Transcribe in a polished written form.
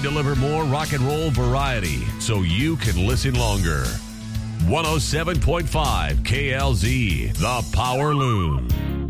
deliver more rock and roll variety so you can listen longer. 107.5 KLZ, The Power Loon.